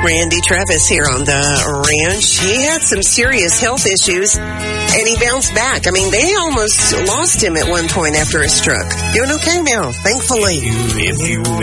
Randy Travis here on the ranch. He had some serious health issues, and he bounced back. I mean, they almost lost him at one point after a stroke. Doing okay now, thankfully. If you